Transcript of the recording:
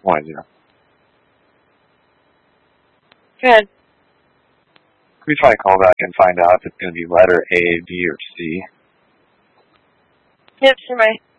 1-0. Good. Can we try to call back and find out if it's going to be letter A, B, or C? Yep, sure, bye.